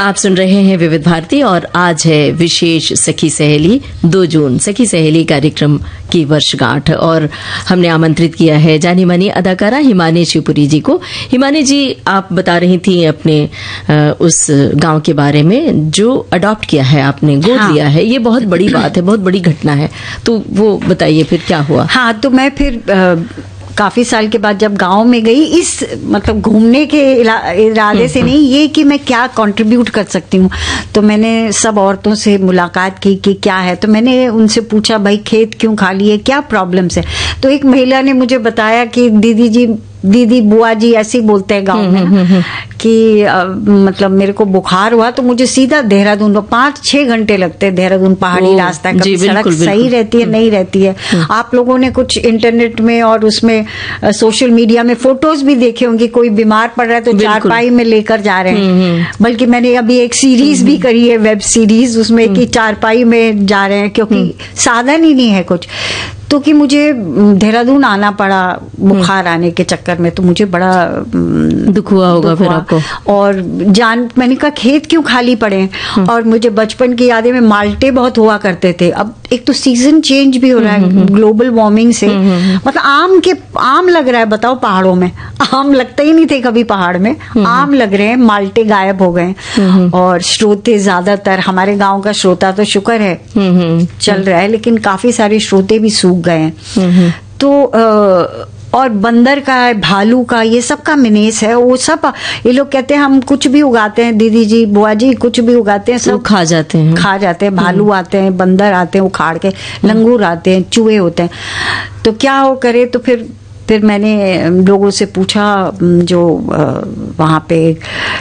आप सुन रहे हैं विविध भारती और आज है विशेष सखी सहेली 2 जून सखी सहेली कार्यक्रम की वर्षगांठ और हमने आमंत्रित किया है जानी मानी अदाकारा हिमानी शिवपुरी जी को। हिमानी जी, आप बता रही थी अपने उस गांव के बारे में जो अडॉप्ट किया है आपने, गोद लिया है। ये बहुत बड़ी बात है, बहुत बड़ी घटना है, तो वो बताइए फिर क्या हुआ। हाँ, तो मैं फिर काफी साल के बाद जब गांव में गई, इस मतलब घूमने के इरादे से नहीं, ये कि मैं क्या कंट्रीब्यूट कर सकती हूँ, तो मैंने सब औरतों से मुलाकात की कि क्या है। तो मैंने उनसे पूछा, भाई खेत क्यों खाली है, क्या प्रॉब्लम्स है। तो एक महिला ने मुझे बताया कि दीदी बुआ जी ऐसे ही बोलते हैं गांव में कि मतलब मेरे को बुखार हुआ तो मुझे सीधा देहरादून, 5-6 घंटे लगते हैं देहरादून, पहाड़ी रास्ता, कभी सड़क सही रहती है नहीं रहती है। आप लोगों ने कुछ इंटरनेट में और उसमें सोशल मीडिया में फोटोज भी देखे होंगे, कोई बीमार पड़ रहा है तो चारपाई में लेकर जा रहे हैं। बल्कि मैंने अभी एक सीरीज भी करी है, वेब सीरीज, उसमें कि चारपाई में जा रहे हैं क्योंकि साधन ही नहीं है कुछ। तो कि मुझे देहरादून आना पड़ा बुखार आने के चक्कर में, तो मुझे बड़ा दुख हुआ होगा फिर आपको। और मैंने कहा खेत क्यों खाली पड़े। और मुझे बचपन की यादें में माल्टे बहुत हुआ करते थे। अब एक तो सीजन चेंज भी हो रहा है ग्लोबल वार्मिंग से, मतलब आम लग रहा है, बताओ पहाड़ों में आम लगते ही नहीं थे कभी पहाड़ में, आम लग रहे हैं, माल्टे गायब हो गए। और श्रोते ज्यादातर, हमारे गांव का श्रोता तो शुक्र है चल रहा है, लेकिन काफी सारे श्रोते भी सूख गए हैं। तो और बंदर का, भालू का, ये सब का मिनेस है। वो सब ये लोग कहते हैं हम कुछ भी उगाते हैं, दीदी जी बुआ जी कुछ भी उगाते हैं, सब खा जाते हैं। भालू आते हैं, बंदर आते हैं उखाड़ के, लंगूर आते हैं, चूहे होते हैं। तो क्या हो करे। तो फिर मैंने लोगों से पूछा जो वहां पे